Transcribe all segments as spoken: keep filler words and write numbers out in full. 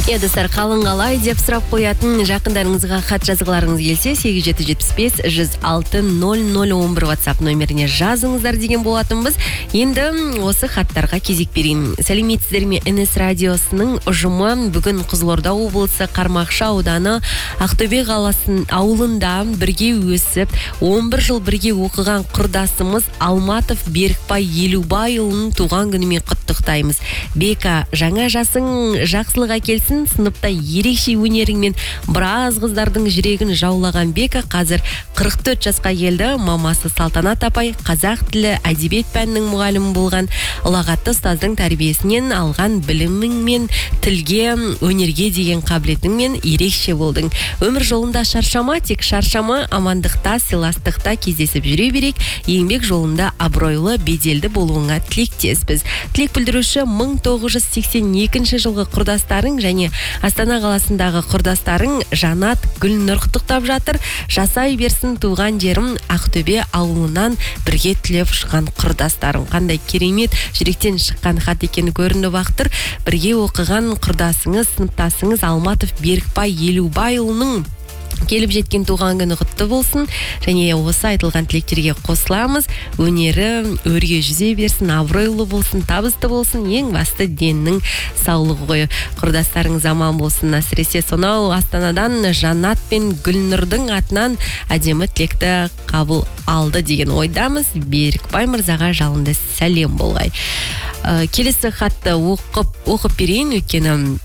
Е, достар, қалың қалай деп сұрап қоятын жақындарыңызға хат жазғыларыңыз келсе, сегіз жеті жетпіс бес жүз алты нөл нөл он бір WhatsApp нөміріне жазыңыздар деген болатынбыз. Енді осы хаттарға кезек берейін. Сәлеметсіздер ме? эн эс радиосының ұжымы бүгін Қызылорда облысы Қармақшы ауданы Ақтөбе қаласын ауылында бірге өсіп, он бір жыл бірге оқыған құрдасымыз Алматов Берікбай Елубайұлының туған күнімен құттықтаймыз. Бека, жаңа жасың жақсылыға келсін. Сыныпта ерекше өнеріңмен біраз қыздардың жүрегін жаулаған Бека қазір қырық төрт жасқа келді. Мамасы Салтанат апай қазақ тілі әдебиет пәнінің мұғалімі болған. Ұлағатты ұстаздың тәрбиесінен алған білімің мен тілге, өнерге деген қабілетіңмен ерекше болдың. Өмір жолында шаршама, тек шаршама, амандықта, сыйластықта кездесіп жүре берейік. Еңбек жолында абыройлы, беделді болуыңа тілектеспіз. Тілек білдіруші мың тоғыз жүз сексен екінші жылғы құрдастарың және Астана қаласындағы құрдастарың Жанат Гүлнұр құттықтап жатыр. Жасай берсін туған жерім Ақтөбе ауылынан бірге тілеп шыққан құрдастарым. Қандай керемет жүректен шыққан хат екені көрініп ақтыр. Бірге оқыған құрдасыңыз, сыныптасыңыз Алматов Берікбай Елубайұлының келіп жеткен туған күні құтты болсын, және осы айтылған тілектерге қосыламыз. Өнері өрге жүзе берсін, абыройлы болсын, табысты болсын, ең басты деннің саулығы ғой. Құрдастарыңыз аман болсын. Әсіресе сонау Астанадан Жанат пен Гүлнұрдың атынан әдемі тілекті қабыл алды деген ойдамыз. Берікбай мырзаға жалынды сәлем болғай. Ә, келесі хатты оқып, оқып берейін, өйткені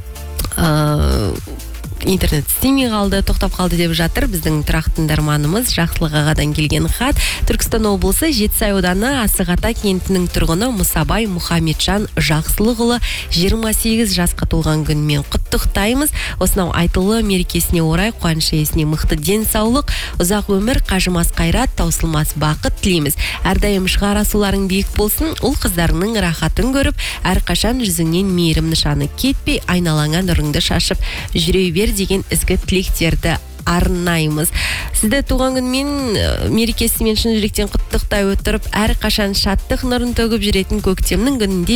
ә, интернет істемей қалды, тоқтап қалды деп жатыр біздің тұрақты тыңдарманымыз. Жақсылық ағадан келген хат. Түркістан облысы Жетісай ауданы Асығата кентінің тұрғыны Мұсабай Мұхамеджан Жақсылықұлы жиырма сегіз жасқа толған күнмен құттықтаймыз. Осынау айтылы мерекесіне орай қуаныш иесіне мықты денсаулық, ұзақ өмір, қажымас қайрат, таусылмас бақыт тілейміз. Әрдайым шығарасуларың биік болсын, ұл қыздарының рахатын көріп, әрқашан жүзіңнен мейірім нышаны кетпей, айналаңа нұрыңды шашып жүре бер деген ізгі тілектерді арнаймыз. Сізді туған күнмен, мерекесімен шын жүректен құттықтай өтіріп, әрқашан шаттық нұрын төгіп жүретін көктемнің күнінде